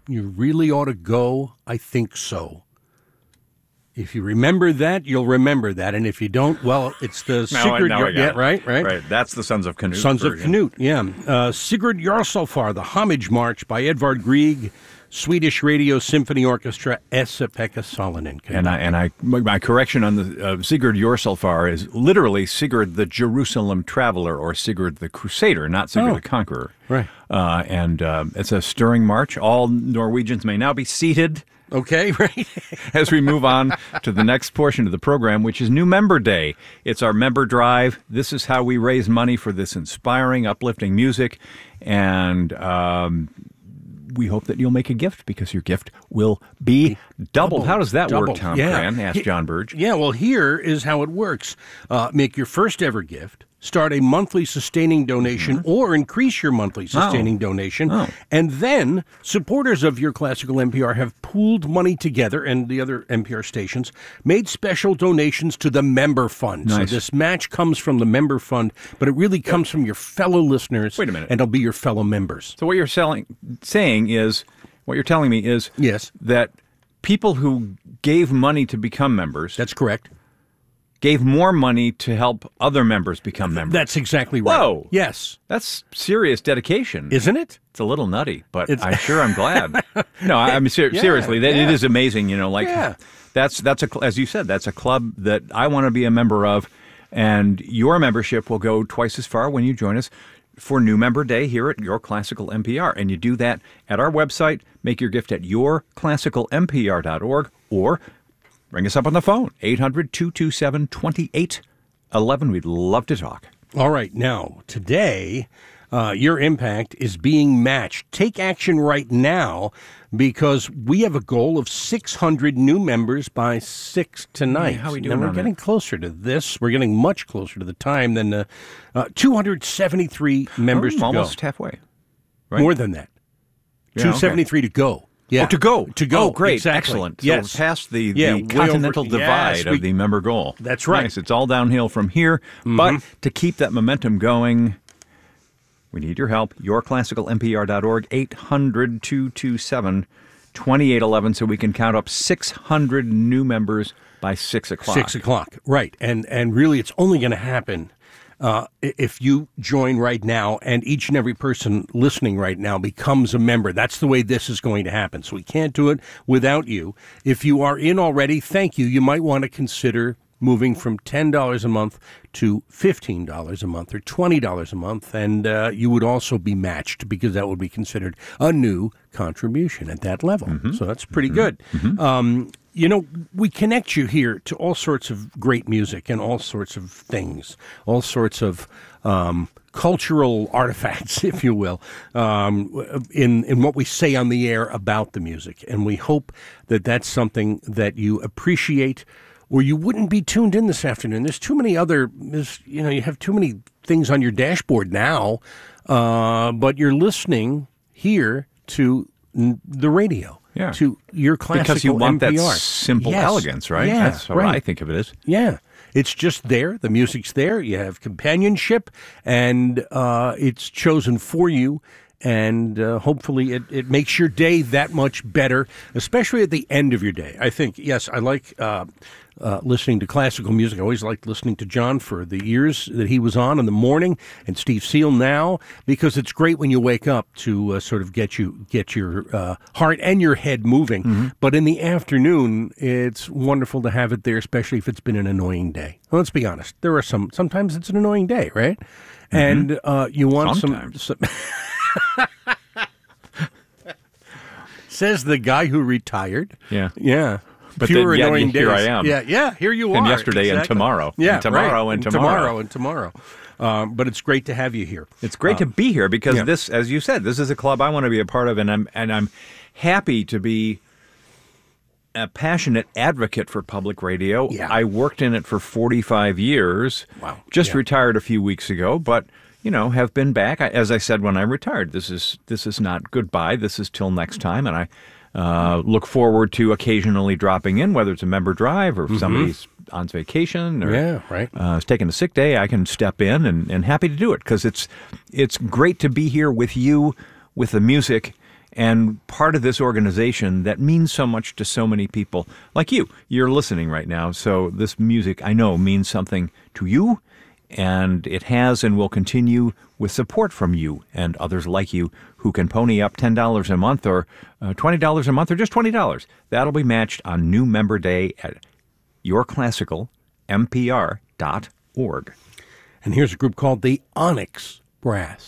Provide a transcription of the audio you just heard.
You really ought to go. I think so. If you remember that, you'll remember that. And if you don't, well, it's the Sigurd... Right. That's the Sons of Canute Sons version. of Canute, yeah. Sigurd Jarlsofar, the Homage March by Edvard Grieg, Swedish Radio Symphony Orchestra, Esa-Pekka Salonen. And my correction on the Sigurd Jarlsofar is literally Sigurd the Jerusalem Traveler or Sigurd the Crusader, not Sigurd the Conqueror. Right. And it's a stirring march. All Norwegians may now be seated. Okay, right. As we move on to the next portion of the program, which is New Member Day. It's our member drive. This is how we raise money for this inspiring, uplifting music. And we hope that you'll make a gift because your gift will be doubled. How does that work, Tom Cran? Asked John Burge. Yeah, well, here is how it works. Make your first ever gift. Start a monthly sustaining donation or increase your monthly sustaining donation. And then supporters of Your Classical NPR have pooled money together, and the other NPR stations made special donations to the member fund. Nice. So this match comes from the member fund, but it really comes from your fellow listeners. Wait a minute. And it'll be your fellow members. So what you're telling me is yes, that people who gave money to become members... That's correct. Gave more money to help other members become members. That's exactly right. Whoa. Yes. That's serious dedication. Isn't it? It's a little nutty, but I'm glad. No, I mean, seriously, it is amazing, that's as you said, that's a club that I want to be a member of, and your membership will go twice as far when you join us for New Member Day here at Your Classical NPR. And you do that at our website, make your gift at yourclassicalnpr.org, or ring us up on the phone, 800-227-2811. We'd love to talk. All right. Now, today, your impact is being matched. Take action right now because we have a goal of 600 new members by 6 tonight. How are we doing? We're getting closer to this. We're getting much closer to the time than 273 members to go. Almost halfway. Right? More than that. Yeah, 273 to go. Yeah. Oh, to go. To go. Oh, great. Exactly. Excellent. So yes. past the continental divide of the member goal. That's right. Nice. It's all downhill from here. But to keep that momentum going, we need your help. yourclassicalnpr.org, 800-227-2811, so we can count up 600 new members by 6 o'clock. 6 o'clock. Right. And really, it's only going to happen if you join right now and each and every person listening right now becomes a member. That's the way this is going to happen. So we can't do it without you. If you are in already, thank you. You might want to consider moving from $10 a month to $15 a month or $20 a month, and you would also be matched because that would be considered a new contribution at that level. So that's pretty good. We connect you here to all sorts of great music and all sorts of things, all sorts of cultural artifacts, if you will, in what we say on the air about the music. And we hope that that's something that you appreciate, or you wouldn't be tuned in this afternoon. There's too many you have too many things on your dashboard now, but you're listening here to the radio. Yeah. To Your Classical because you want NPR. that simple elegance, right? Yeah, that's what I think of it as. Yeah. It's just there. The music's there. You have companionship, and it's chosen for you. And hopefully it makes your day that much better, especially at the end of your day. I think, yes, I like listening to classical music. I always liked listening to John for the years that he was on in the morning, and Steve Seal now, because it's great when you wake up to sort of get your heart and your head moving. But in the afternoon, it's wonderful to have it there, especially if it's been an annoying day. Well, let's be honest. There are sometimes it's an annoying day, right? And you want some says the guy who retired. Yeah. But fewer then, annoying days. Here I am. Yeah, here you are. And yesterday and tomorrow. Yeah, and tomorrow right. and tomorrow. And tomorrow. But it's great to have you here. It's great to be here because this, as you said, this is a club I want to be a part of, and I'm happy to be a passionate advocate for public radio. Yeah. I worked in it for 45 years. Wow. Just retired a few weeks ago, but have been back. As I said when I retired, this is not goodbye. This is till next time, and I look forward to occasionally dropping in, whether it's a member drive or if somebody's on vacation or is taking a sick day. I can step in and happy to do it because it's great to be here with you, with the music, and part of this organization that means so much to so many people like you. You're listening right now, so this music, I know, means something to you, and it has and will continue with support from you and others like you who can pony up $10 a month or $20 a month or just $20. That'll be matched on New Member Day at yourclassicalmpr.org. And here's a group called the Onyx Brass.